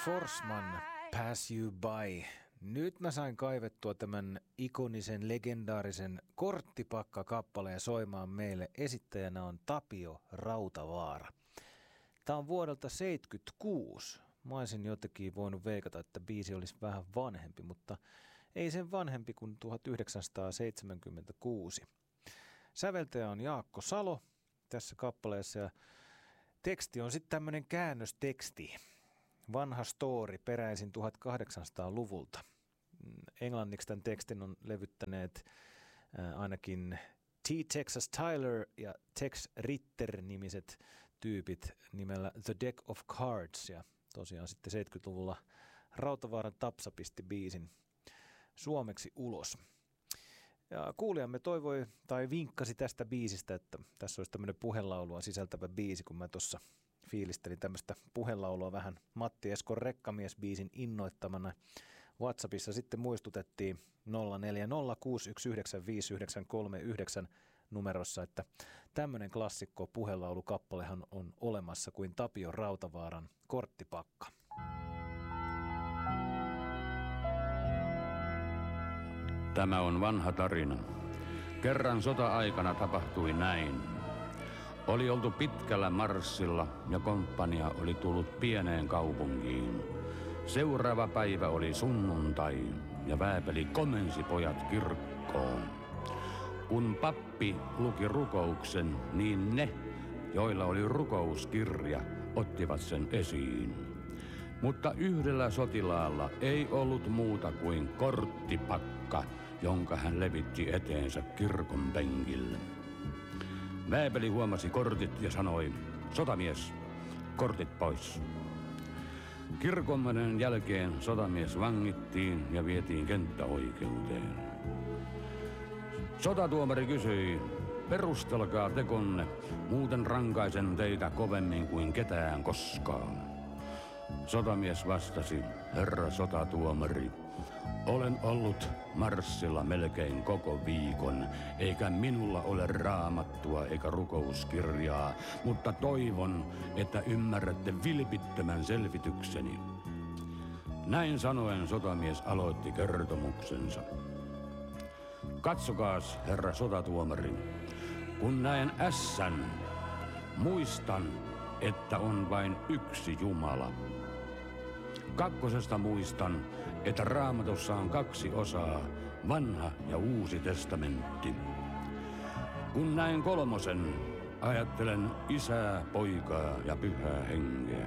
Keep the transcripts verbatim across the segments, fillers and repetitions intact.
Forsman, Pass You By. Nyt mä sain kaivettua tämän ikonisen, legendaarisen Korttipakka-kappaleen soimaan meille. Esittäjänä on Tapio Rautavaara. Tää on vuodelta seitsemänkymmentäkuusi. Mä olisin jotenkin voinut veikata, että biisi olisi vähän vanhempi, mutta ei sen vanhempi kuin tuhatyhdeksänsataaseitsemänkymmentäkuusi. Säveltäjä on Jaakko Salo tässä kappaleessa ja teksti on sitten tämmöinen käännösteksti. Vanha story peräisin tuhatkahdeksansataaluvulta. Englanniksi tämän tekstin on levyttäneet ainakin T. Texas Tyler ja Tex Ritter-nimiset tyypit nimellä The Deck of Cards. Ja tosiaan sitten seitsemänkymmentäluvulla Rautavaaran Tapsa pisti biisin suomeksi ulos. Ja kuulijamme toivoi tai vinkkasi tästä biisistä, että tässä olisi tämmöinen puhelaulua sisältävä biisi, kun mä tuossa fiilistelin tämmöistä puhelaulua vähän Matti Eskon Rekkamies-biisin innoittamana. WhatsAppissa sitten muistutettiin nolla neljä nolla kuusi yksi yhdeksän viisi yhdeksän kolme yhdeksän numerossa, että tämmöinen klassikko puhelaulukappalehan on olemassa kuin Tapio Rautavaaran Korttipakka. Tämä on vanha tarina. Kerran sota-aikana tapahtui näin. Oli oltu pitkällä marssilla ja komppania oli tullut pieneen kaupunkiin. Seuraava päivä oli sunnuntai ja Vääpeli komensi pojat kirkkoon. Kun pappi luki rukouksen, niin ne, joilla oli rukouskirja, ottivat sen esiin. Mutta yhdellä sotilaalla ei ollut muuta kuin korttipakka, jonka hän levitti eteensä kirkon penkille. Vääpeli huomasi kortit ja sanoi, sotamies, kortit pois. Kirkonmenen jälkeen sotamies vangittiin ja vietiin kenttäoikeuteen. Sotatuomari kysyi, perustelkaa tekonne, muuten rankaisen teitä kovemmin kuin ketään koskaan. Sotamies vastasi, herra sotatuomari, olen ollut marssilla melkein koko viikon, eikä minulla ole raamattua eikä rukouskirjaa, mutta toivon, että ymmärrätte vilpittömän selvitykseni. Näin sanoen sotamies aloitti kertomuksensa. Katsokaas, herra sotatuomari, kun näen ässän, muistan, että on vain yksi Jumala. Kakkosesta muistan, että Raamatussa on kaksi osaa, vanha ja uusi testamentti. Kun näen kolmosen, ajattelen isää, poikaa ja pyhää henkeä.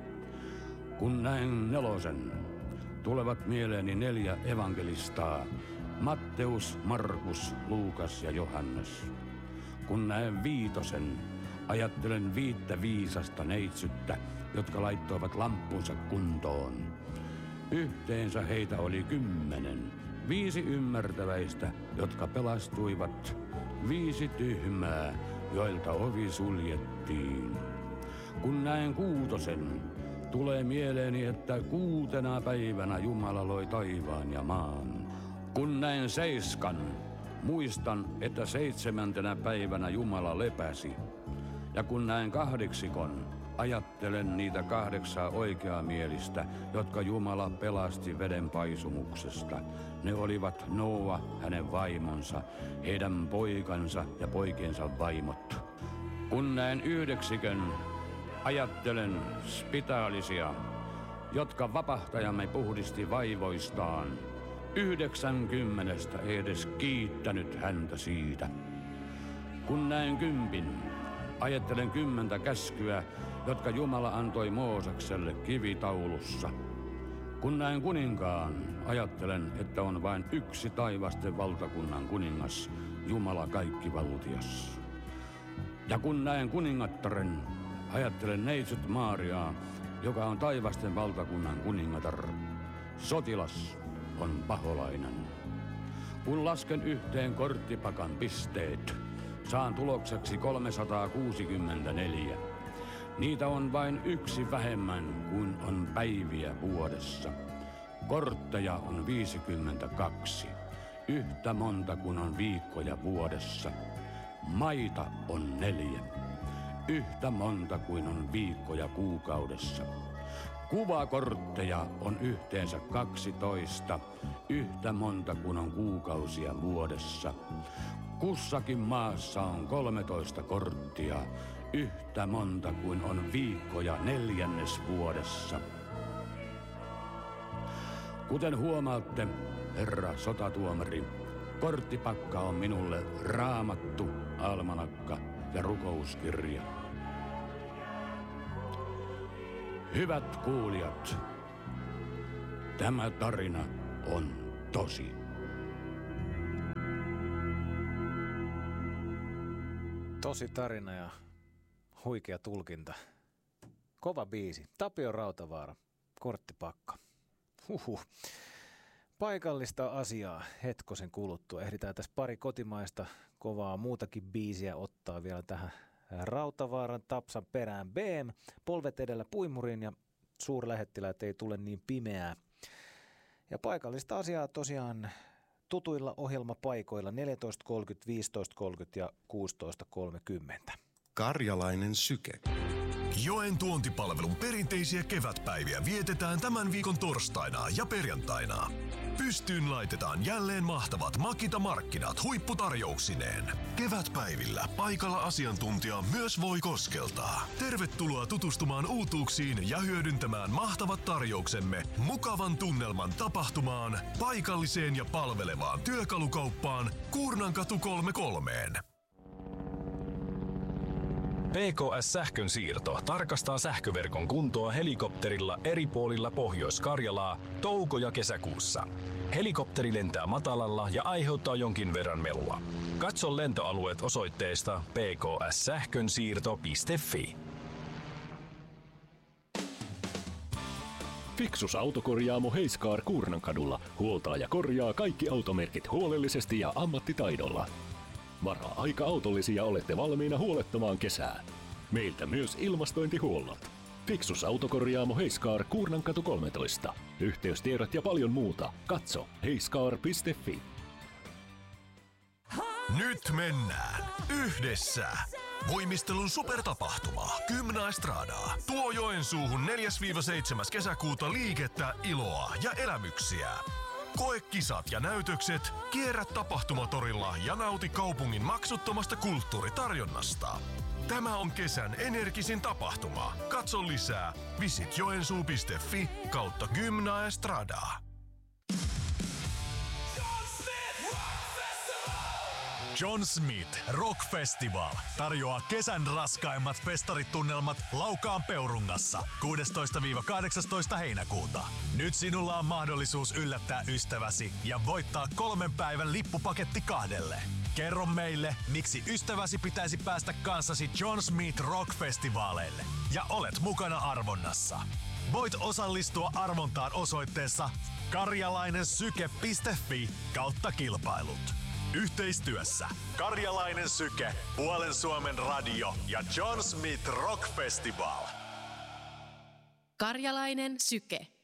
Kun näen nelosen, tulevat mieleeni neljä evankelistaa, Matteus, Markus, Luukas ja Johannes. Kun näen viitosen, ajattelen viittä viisasta neitsyttä, jotka laittoivat lamppunsa kuntoon. Yhteensä heitä oli kymmenen, viisi ymmärtäväistä, jotka pelastuivat, viisi tyhmää, joilta ovi suljettiin. Kun näen kuutosen, tulee mieleeni, että kuutena päivänä Jumala loi taivaan ja maan. Kun näen seiskan, muistan, että seitsemäntenä päivänä Jumala lepäsi. Ja kun näen kahdeksikon, ajattelen niitä kahdeksaa oikeamielistä, jotka Jumala pelasti veden paisumuksesta. Ne olivat Nooa, hänen vaimonsa, heidän poikansa ja poikiensa vaimot. Kun näen yhdeksikön, ajattelen spitaalisia, jotka vapahtajamme puhdisti vaivoistaan. Yhdeksänkymmenestä ei edes kiittänyt häntä siitä. Kun näen kympin, ajattelen kymmentä käskyä, jotka Jumala antoi Moosekselle kivitaulussa. Kun näen kuninkaan, ajattelen, että on vain yksi taivasten valtakunnan kuningas, Jumala kaikkivaltias. Ja kun näen kuningattaren, ajattelen neitsyt Maariaa, joka on taivasten valtakunnan kuningatar. Sotilas on paholainen. Kun lasken yhteen korttipakan pisteet, saan tulokseksi kolmesataakuusikymmentäneljä. Niitä on vain yksi vähemmän kuin on päiviä vuodessa. Kortteja on viisikymmentäkaksi. Yhtä monta kuin on viikkoja vuodessa. Maita on neljä. Yhtä monta kuin on viikkoja kuukaudessa. Kuvakortteja on yhteensä kaksitoista, yhtä monta kuin on kuukausia vuodessa. Kussakin maassa on kolmetoista korttia, yhtä monta kuin on viikkoja neljännesvuodessa. Kuten huomaatte, herra sotatuomari, korttipakka on minulle raamattu, almanakka ja rukouskirja. Hyvät kuulijat, tämä tarina on tosi. Tosi tarina ja huikea tulkinta. Kova biisi. Tapio Rautavaara, korttipakka. Huhhuh. Paikallista asiaa hetkosen kuluttua. Ehditään tässä pari kotimaista kovaa muutakin biisiä ottaa vielä tähän Rautavaaran Tapsan perään. B M, polvet edellä puimuriin ja suurlähettiläät ei tule niin pimeää. Ja paikallista asiaa tosiaan tutuilla ohjelmapaikoilla neljätoista kolmekymmentä, viisitoista kolmekymmentä ja kuusitoista kolmekymmentä. Karjalainen syke. Joen tuontipalvelun perinteisiä kevätpäiviä vietetään tämän viikon torstaina ja perjantaina. Pystyyn laitetaan jälleen mahtavat Makita-markkinat huipputarjouksineen. Kevätpäivillä paikalla asiantuntija myös voi koskeltaa. Tervetuloa tutustumaan uutuuksiin ja hyödyntämään mahtavat tarjouksemme mukavan tunnelman tapahtumaan, paikalliseen ja palvelevaan työkalukauppaan Kuurnankatu kolmekymmentäkolme. P K S-sähkön siirto tarkastaa sähköverkon kuntoa helikopterilla eri puolilla Pohjois-Karjalaa touko- ja kesäkuussa. Helikopteri lentää matalalla ja aiheuttaa jonkin verran melua. Katso lentoalueet osoitteesta p k s sähkönsiirto piste f i. Fiksus autokorjaamo Heiskaar Kuurnankadulla huoltaa ja korjaa kaikki automerkit huolellisesti ja ammattitaidolla. Varaa aika autollisia olette valmiina huolettamaan kesää. Meiltä myös ilmastointihuollot. Fiksus autokorjaamo Heiskaar Kuurnankatu kolmetoista. Yhteystiedot ja paljon muuta. Katso heiskaar piste f i. Nyt mennään yhdessä. Voimistelun supertapahtuma Gymnaestradaa tuo Joensuuhun neljäs seitsemäs kesäkuuta liikettä, iloa ja elämyksiä. Koe kisat ja näytökset, kierrä tapahtumatorilla ja nauti kaupungin maksuttomasta kulttuuritarjonnasta. Tämä on kesän energisin tapahtuma. Katso lisää visit joensuu piste f i kautta Gymnaestrada. John Smith Rock Festival tarjoaa kesän raskaimmat festaritunnelmat Laukaan Peurungassa kuudestoista kahdeksastoista heinäkuuta. Nyt sinulla on mahdollisuus yllättää ystäväsi ja voittaa kolmen päivän lippupaketti kahdelle. Kerro meille, miksi ystäväsi pitäisi päästä kanssasi John Smith Rock Festivaaleille ja olet mukana arvonnassa. Voit osallistua arvontaan osoitteessa karjalainensyke piste f i kautta kilpailut. Yhteistyössä Karjalainen Syke, Puolen Suomen radio ja John Smith Rock Festival. Karjalainen Syke.